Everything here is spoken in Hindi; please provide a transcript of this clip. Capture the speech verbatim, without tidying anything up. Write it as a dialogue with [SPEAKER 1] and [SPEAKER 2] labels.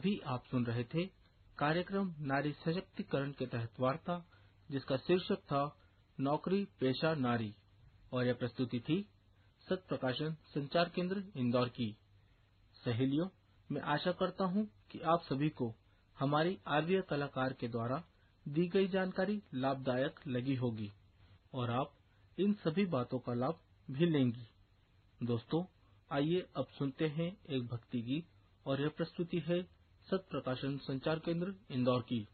[SPEAKER 1] अभी आप सुन रहे थे कार्यक्रम नारी सशक्तिकरण के तहत वार्ता, जिसका शीर्षक था नौकरी पेशा नारी, और यह प्रस्तुति थी सत्य प्रकाशन संचार केंद्र इंदौर की। सहेलियों, मैं आशा करता हूं कि आप सभी को हमारी आरवीय कलाकार के द्वारा दी गई जानकारी लाभदायक लगी होगी और आप इन सभी बातों का लाभ भी लेंगी। दोस्तों, आइए अब सुनते हैं एक भक्ति गीत, और यह प्रस्तुति है सत्य प्रकाशन संचार केंद्र इंदौर की।